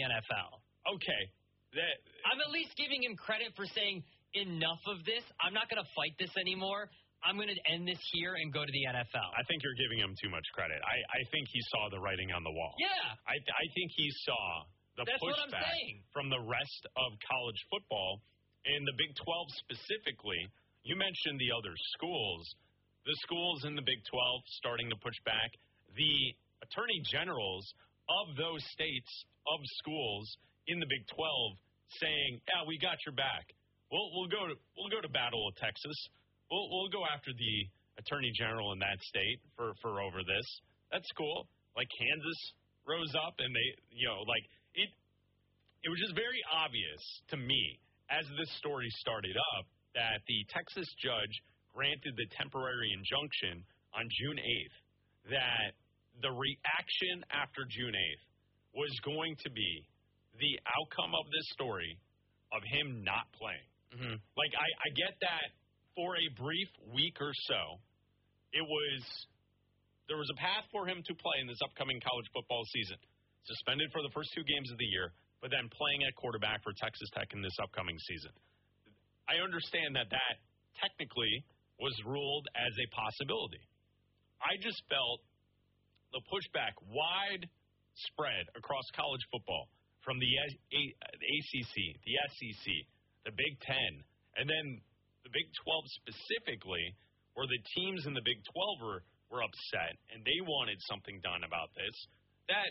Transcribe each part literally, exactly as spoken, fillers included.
N F L. Okay. That, I'm at least giving him credit for saying enough of this. I'm not going to fight this anymore. I'm going to end this here and go to the N F L. I think you're giving him too much credit. I, I think he saw the writing on the wall. Yeah. I, I think he saw the That's what I'm pushback saying. from the rest of college football. In the Big twelve specifically, you mentioned the other schools. The schools in the Big twelve starting to push back. The attorney generals of those states of schools in the Big twelve saying, "Yeah, we got your back. We'll we'll go to we'll go to battle with Texas. We'll we'll go after the attorney general in that state for, for over this." That's cool. Like Kansas rose up and they, you know, like it. It was just very obvious to me as this story started up that the Texas judge granted the temporary injunction on June eighth. That the reaction after June eighth was going to be the outcome of this story of him not playing. Mm-hmm. Like, I, I get that for a brief week or so, it was, there was a path for him to play in this upcoming college football season. Suspended for the first two games of the year, but then playing at quarterback for Texas Tech in this upcoming season. I understand that that technically was ruled as a possibility. I just felt the pushback widespread across college football from the A C C, the S E C, the Big Ten, and then the Big twelve specifically, where the teams in the Big twelve were, were upset and they wanted something done about this, that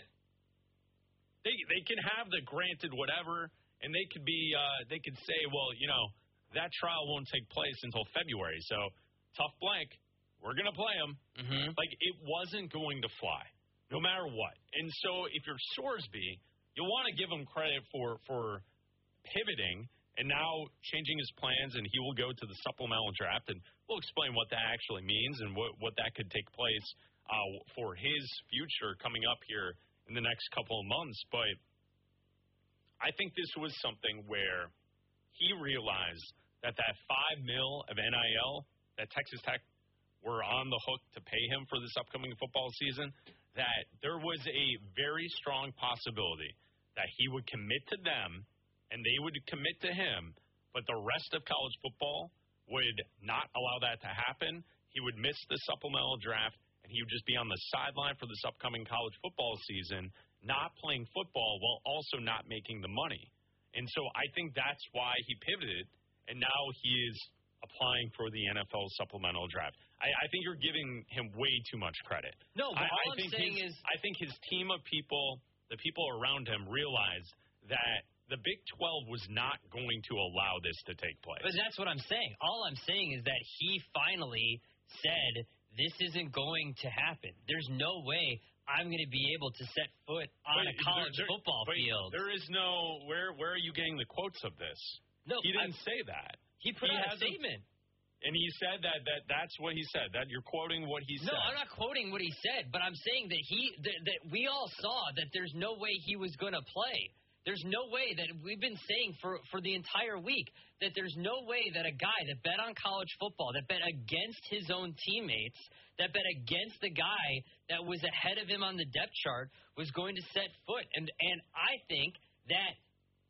they they can have the granted whatever, and they could be uh, they could say, well, you know, that trial won't take place until February, so tough blank, we're going to play them. Mm-hmm. Like, it wasn't going to fly, no matter what. And so if you're Sorsby, you want to give him credit for, for pivoting and now changing his plans, and he will go to the supplemental draft, and we'll explain what that actually means and what, what that could take place uh, for his future coming up here in the next couple of months. But I think this was something where he realized that that five mil of N I L that Texas Tech were on the hook to pay him for this upcoming football season, that there was a very strong possibility that he would commit to them and they would commit to him, but the rest of college football would not allow that to happen. He would miss the supplemental draft, and he would just be on the sideline for this upcoming college football season, not playing football while also not making the money. And so I think that's why he pivoted, and now he is applying for the N F L supplemental draft. I, I think you're giving him way too much credit. No, but I, all I I'm think saying his, is... I think his team of people, the people around him, realized that the Big twelve was not going to allow this to take place. But that's what I'm saying. All I'm saying is that he finally said, this isn't going to happen. There's no way I'm going to be able to set foot on but a college there, there, football field. There is no, where Where are you getting the quotes of this? No, he didn't I, say that. He put he out a statement. And he said that, that that's what he said, that you're quoting what he said. No, I'm not quoting what he said, but I'm saying that he that, that we all saw that there's no way he was going to play. There's no way that we've been saying for, for the entire week that there's no way that a guy that bet on college football, that bet against his own teammates, that bet against the guy that was ahead of him on the depth chart was going to set foot. And and I think that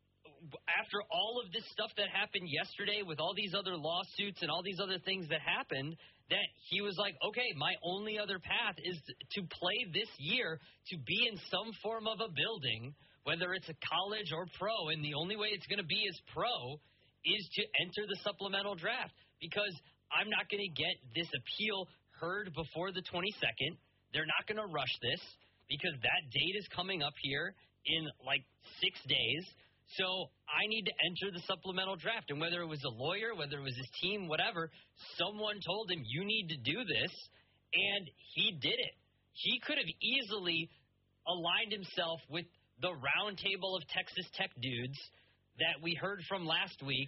after all of this stuff that happened yesterday with all these other lawsuits and all these other things that happened, that he was like, okay, my only other path is to play this year, to be in some form of a building, whether it's a college or pro, and the only way it's going to be as pro is to enter the supplemental draft, because I'm not going to get this appeal heard before the twenty-second. They're not going to rush this because that date is coming up here in like six days. So I need to enter the supplemental draft. And whether it was a lawyer, whether it was his team, whatever, someone told him, you need to do this, and he did it. He could have easily aligned himself with the round table of Texas Tech dudes that we heard from last week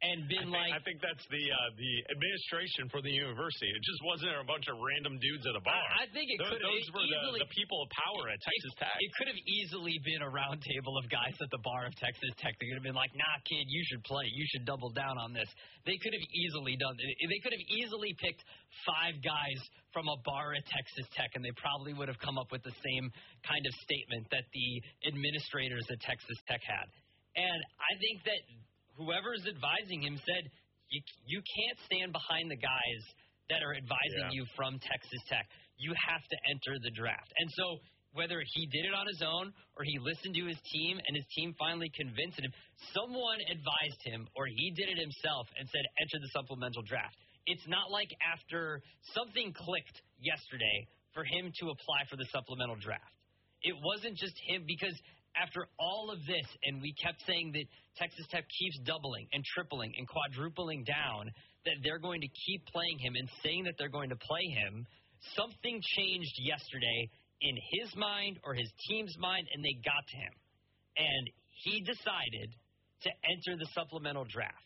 and been I think, like, I think that's the uh, the administration for the university. It just wasn't a bunch of random dudes at a bar. I, I think it those, could have those were easily, the, the people of power at Texas it, Tech. It could have easily been a round table of guys at the bar of Texas Tech. They could have been like, nah, kid, you should play. You should double down on this. They could have easily done it. They could have easily picked five guys from a bar at Texas Tech, and they probably would have come up with the same kind of statement that the administrators at Texas Tech had. And I think that whoever's advising him said, you, you can't stand behind the guys that are advising Yeah. you from Texas Tech. You have to enter the draft. And so whether he did it on his own or he listened to his team and his team finally convinced him, someone advised him or he did it himself and said, enter the supplemental draft. It's not like after something clicked yesterday for him to apply for the supplemental draft. It wasn't just him, because after all of this, and we kept saying that Texas Tech keeps doubling and tripling and quadrupling down, that they're going to keep playing him and saying that they're going to play him, something changed yesterday in his mind or his team's mind, and they got to him. And he decided to enter the supplemental draft.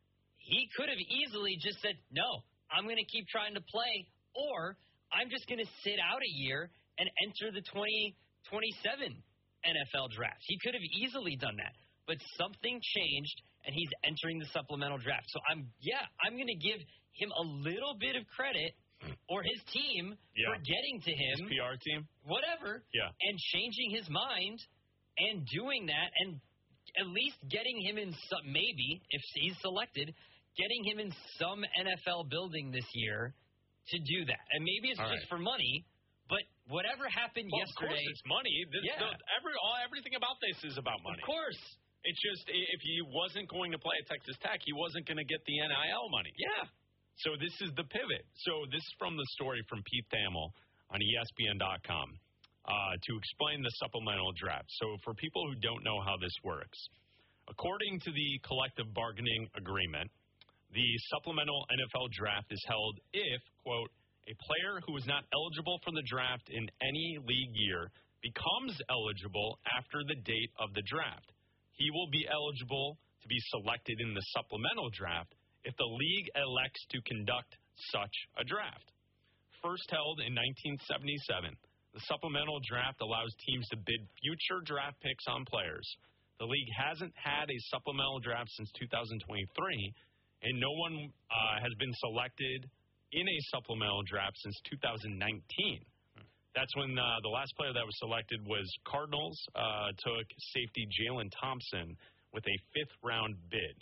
He could have easily just said, no, I'm going to keep trying to play, or I'm just going to sit out a year and enter the twenty twenty-seven N F L draft. He could have easily done that, but something changed, and he's entering the supplemental draft. So I'm, yeah, I'm going to give him a little bit of credit, or his team, yeah. for getting to him, his P R team, whatever, yeah, and changing his mind and doing that, and at least getting him in some, maybe if he's selected, getting him in some N F L building this year to do that. And maybe it's all just right. for money. But whatever happened well, yesterday, of course it's money. This, yeah. the, every, all, everything about this is about money. Of course. It's just if he wasn't going to play at Texas Tech, he wasn't going to get the N I L money. Yeah. So this is the pivot. So this is from the story from Pete Thamel on E S P N dot com uh, to explain the supplemental draft. So for people who don't know how this works, according to the collective bargaining agreement, the supplemental N F L draft is held if, quote, a player who is not eligible for the draft in any league year becomes eligible after the date of the draft. He will be eligible to be selected in the supplemental draft if the league elects to conduct such a draft. First held in nineteen seventy-seven, the supplemental draft allows teams to bid future draft picks on players. The league hasn't had a supplemental draft since two thousand twenty-three, and no one uh, has been selected in a supplemental draft since two thousand nineteen. That's when uh, the last player that was selected was Cardinals uh, took safety Jalen Thompson with a fifth-round bid.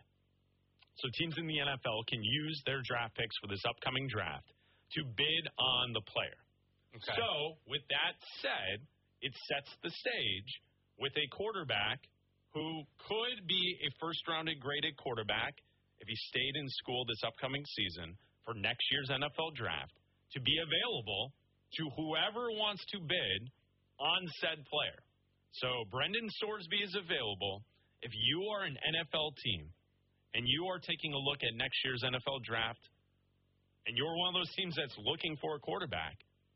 So teams in the N F L can use their draft picks for this upcoming draft to bid on the player. Okay. So with that said, it sets the stage with a quarterback who could be a first-rounded graded quarterback if he stayed in school this upcoming season for next year's N F L draft to be available to whoever wants to bid on said player. So Brendan Sorsby is available. If you are an N F L team and you are taking a look at next year's N F L draft and you're one of those teams that's looking for a quarterback,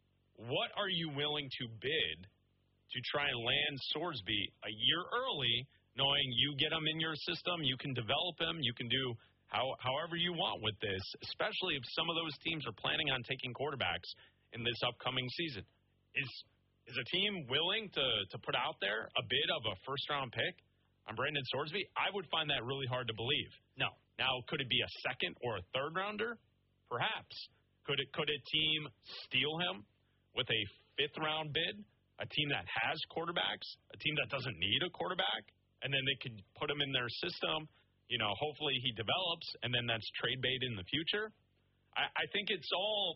what are you willing to bid to try and land Sorsby a year early, knowing you get him in your system, you can develop him, you can do How, however you want with this, especially if some of those teams are planning on taking quarterbacks in this upcoming season. Is is a team willing to, to put out there a bid of a first-round pick on Brandon Sorsby? I would find that really hard to believe. No. Now, could it be a second or a third-rounder? Perhaps. Could it could a team steal him with a fifth-round bid? A team that has quarterbacks? A team that doesn't need a quarterback? And then they could put him in their system. You know, hopefully he develops, and then that's trade bait in the future. I, I think it's all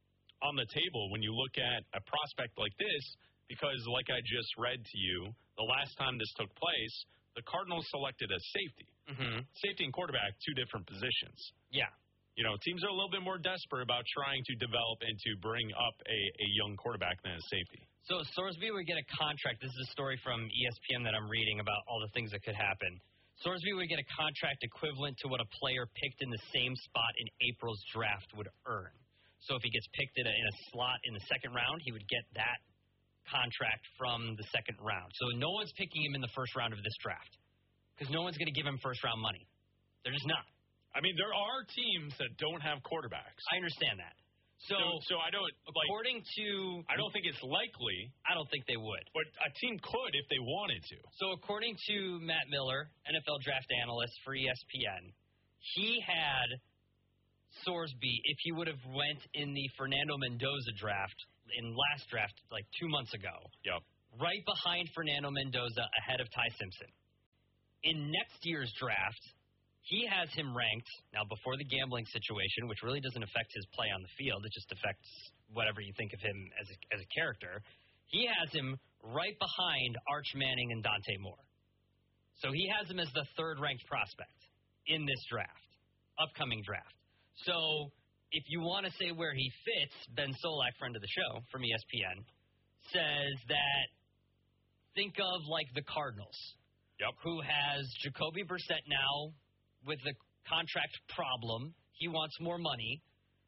on the table when you look at a prospect like this, because like I just read to you, the last time this took place, the Cardinals selected a safety. Mm-hmm. Safety and quarterback, two different positions. Yeah. You know, teams are a little bit more desperate about trying to develop and to bring up a, a young quarterback than a safety. So Sorsby would get a contract. This is a story from E S P N that I'm reading about all the things that could happen. Sorsby would get a contract equivalent to what a player picked in the same spot in April's draft would earn. So if he gets picked in a, in a slot in the second round, he would get that contract from the second round. So no one's picking him in the first round of this draft because no one's going to give him first-round money. They're just not. I mean, there are teams that don't have quarterbacks. I understand that. So, so, so I don't like. According to, I don't think it's likely. I don't think they would. But a team could if they wanted to. So, according to Matt Miller, N F L draft analyst for E S P N, he had Sorsby, if he would have went in the Fernando Mendoza draft in last draft, like two months ago. Yep. Right behind Fernando Mendoza, ahead of Ty Simpson. In next year's draft, he has him ranked, now before the gambling situation, which really doesn't affect his play on the field, it just affects whatever you think of him as a, as a character. He has him right behind Arch Manning and Dante Moore. So he has him as the third-ranked prospect in this draft, upcoming draft. So if you want to say where he fits, Ben Solak, friend of the show from E S P N, says that think of like the Cardinals, yep. who has Jacoby Brissett now with the contract problem. He wants more money.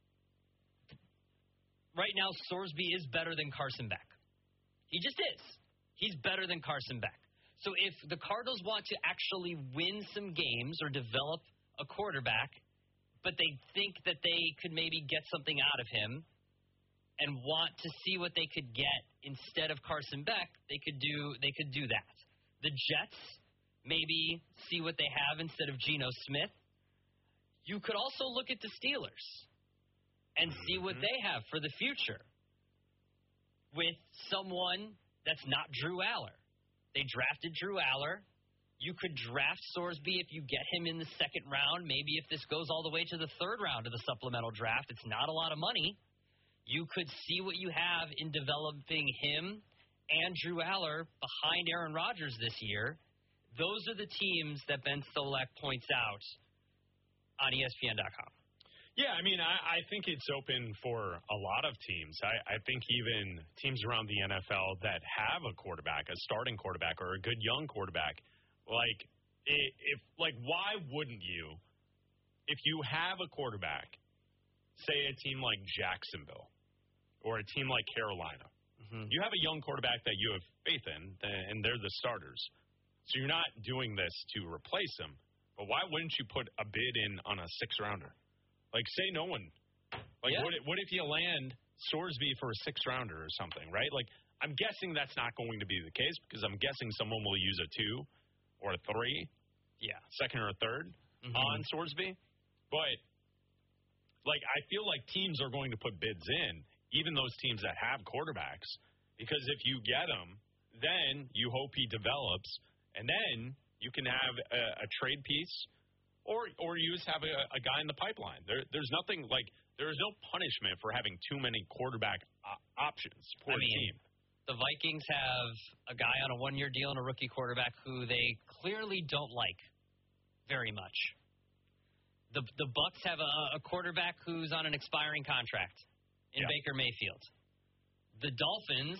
Right now, Sorsby is better than Carson Beck. He just is. He's better than Carson Beck. So if the Cardinals want to actually win some games or develop a quarterback, but they think that they could maybe get something out of him and want to see what they could get instead of Carson Beck, they could do they could do that. The Jets maybe see what they have instead of Geno Smith. You could also look at the Steelers and see what they have for the future with someone that's not Drew Aller. They drafted Drew Aller. You could draft Sorsby if you get him in the second round. Maybe if this goes all the way to the third round of the supplemental draft, it's not a lot of money. You could see what you have in developing him and Drew Aller behind Aaron Rodgers this year. Those are the teams that Ben Solak points out on E S P N dot com. Yeah, I mean, I, I think it's open for a lot of teams. I, I think even teams around the N F L that have a quarterback, a starting quarterback, or a good young quarterback, like, if like, why wouldn't you, if you have a quarterback, say a team like Jacksonville or a team like Carolina, mm-hmm. you have a young quarterback that you have faith in, and they're the starters. So you're not doing this to replace them, but why wouldn't you put a bid in on a six-rounder? Like, say no one. Like, yeah. what, if, what if you land Sorsby for a six-rounder or something, right? Like, I'm guessing that's not going to be the case because I'm guessing someone will use a two or a three, yeah, second or a third mm-hmm. on Sorsby. But, like, I feel like teams are going to put bids in, even those teams that have quarterbacks, because if you get him, then you hope he develops, and then you can have a, a trade piece, or or you just have a, a guy in the pipeline. There, there's nothing like there is no punishment for having too many quarterback op- options for I a mean, team. The Vikings have a guy on a one-year deal and a rookie quarterback who they clearly don't like very much. The the Bucs have a, a quarterback who's on an expiring contract in yeah. Baker Mayfield. The Dolphins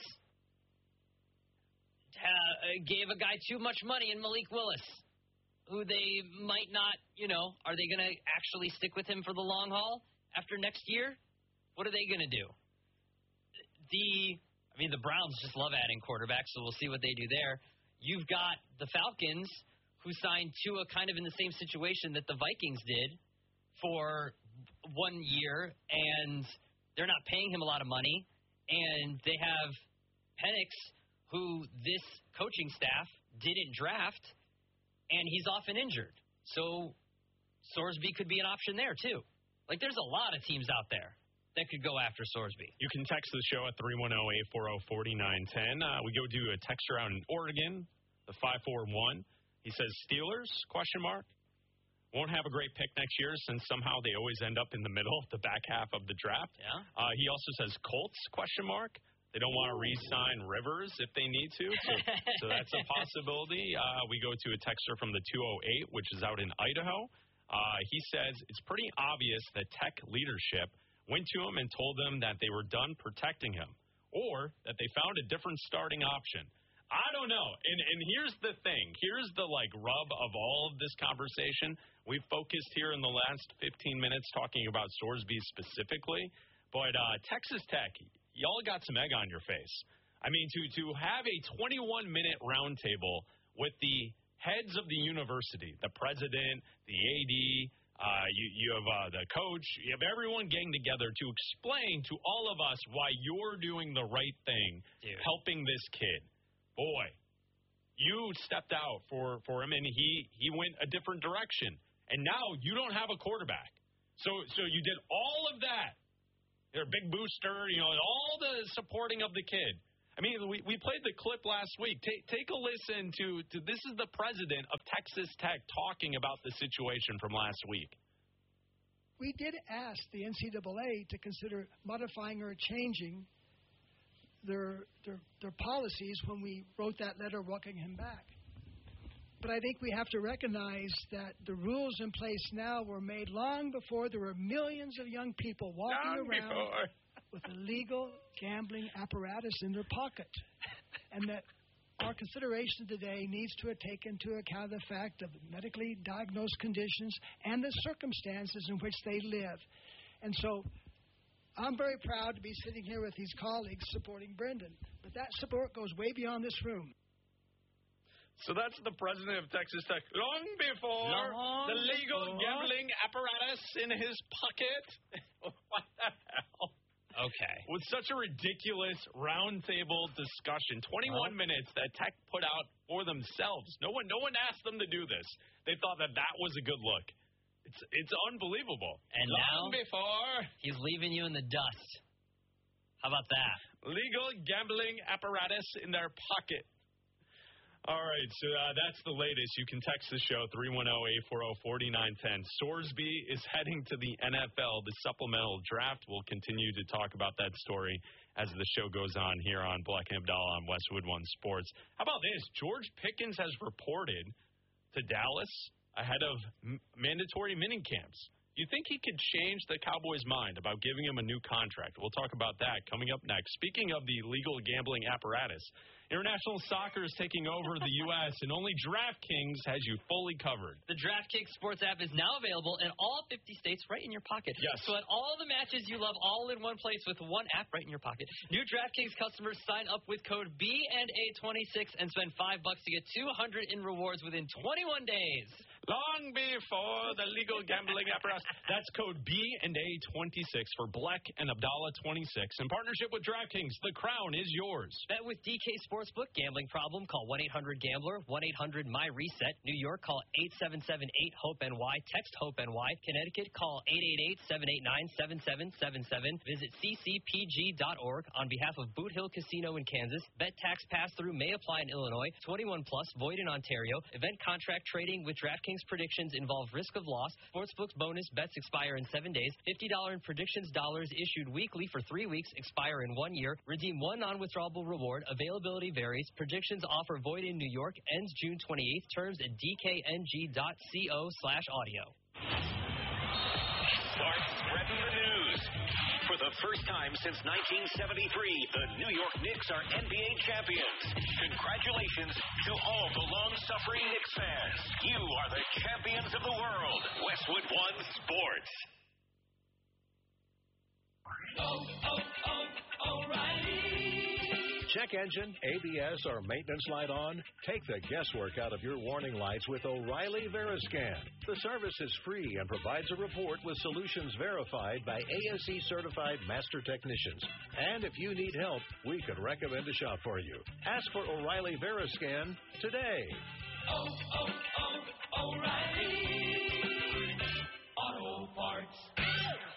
Uh, gave a guy too much money in Malik Willis, who they might not, you know, are they going to actually stick with him for the long haul after next year? What are they going to do? The, I mean, the Browns just love adding quarterbacks, so we'll see what they do there. You've got the Falcons, who signed Tua kind of in the same situation that the Vikings did for one year, and they're not paying him a lot of money, and they have Penix, who this coaching staff didn't draft, and he's often injured. So Sorsby could be an option there, too. Like, there's a lot of teams out there that could go after Sorsby. You can text the show at three one zero, eight four zero, four nine one zero. Uh, we go to a texter out in Oregon, the five four one. He says, Steelers, question mark. Won't have a great pick next year since somehow they always end up in the middle, the back half of the draft. Yeah. Uh, he also says Colts, question mark. They don't want to re-sign Rivers if they need to, so, so that's a possibility. Uh, we go to a texter from the two oh eight, which is out in Idaho. Uh, he says it's pretty obvious that Tech leadership went to him and told them that they were done protecting him, or that they found a different starting option. I don't know. And, and here's the thing. Here's the, like, rub of all of this conversation. We've focused here in the last fifteen minutes talking about Sorsby specifically, but uh, Texas Tech, y'all got some egg on your face. I mean, to, to have a twenty-one minute roundtable with the heads of the university, the president, the A D, Uh, you, you have uh, the coach. You have everyone getting together to explain to all of us why you're doing the right thing, Dude. helping this kid. Boy, you stepped out for, for him, and he, he went a different direction. And now you don't have a quarterback. So so you did all of that. You're a big booster, you know, all the supporting of the kid. I mean, we, we played the clip last week. Take take a listen to, to this is the president of Texas Tech talking about the situation from last week. We did ask the N C double A to consider modifying or changing their their their policies when we wrote that letter welcoming him back. But I think we have to recognize that the rules in place now were made long before there were millions of young people walking Long around before. with a legal gambling apparatus in their pocket. And that our consideration today needs to take into account the fact of medically diagnosed conditions and the circumstances in which they live. And so I'm very proud to be sitting here with these colleagues supporting Brendan. But that support goes way beyond this room. So that's the president of Texas Tech. Long before Long the legal before. gambling apparatus in his pocket. What the hell? Okay. With such a ridiculous roundtable discussion, twenty-one Huh? minutes that Tech put out for themselves. No one, no one asked them to do this. They thought that that was a good look. It's, it's unbelievable. And Long now before he's leaving you in the dust. How about that? legal gambling apparatus in their pocket. All right, so uh, that's the latest. You can text the show, three one zero, eight four zero, four nine one zero. Sorsby is heading to the N F L, the supplemental draft. We'll continue to talk about that story as the show goes on here on Black and Abdallah on Westwood One Sports. How about this? George Pickens has reported to Dallas ahead of m- mandatory minicamps. You think he could change the Cowboys' mind about giving him a new contract? We'll talk about that coming up next. Speaking of the legal gambling apparatus, international soccer is taking over the U S, and only DraftKings has you fully covered. The DraftKings Sports app is now available in all fifty states right in your pocket. Yes. So at all the matches you love all in one place with one app right in your pocket. New DraftKings customers sign up with code B and A twenty-six and spend five bucks to get two hundred in rewards within twenty-one days. Long before the legal gambling apparatus. That's code B and A twenty-six for Black and Abdallah twenty-six. In partnership with DraftKings, the crown is yours. Bet with D K Sportsbook. Gambling problem? Call one eight hundred gambler, one eight hundred my reset. New York, call eight seven seven eight hope N Y. Text HOPE-NY. Connecticut, call eight eight eight, seven eight nine, seven seven seven seven. Visit c c p g dot org. On behalf of Boot Hill Casino in Kansas, bet tax pass-through may apply in Illinois. twenty-one plus, void in Ontario. Event contract trading with DraftKings predictions involve risk of loss. Sportsbook's bonus bets expire in seven days. fifty dollars in predictions dollars issued weekly for three weeks, expire in one year. Redeem one non-withdrawable reward. Availability varies. Predictions offer void in New York. Ends June twenty-eighth. Terms at d k n g dot co slash audio. Start spreading the news. For the first time since nineteen seventy-three, the New York Knicks are N B A champions. Congratulations to all the long-suffering Knicks fans. You are the champions of the world. Westwood One Sports. Oh, oh, oh, O'Reilly. Check engine, A B S, or maintenance light on? Take the guesswork out of your warning lights with O'Reilly Veriscan. The service is free and provides a report with solutions verified by A S E-certified master technicians. And if you need help, we can recommend a shop for you. Ask for O'Reilly Veriscan today. Oh, oh, oh, O'Reilly. Auto Parts.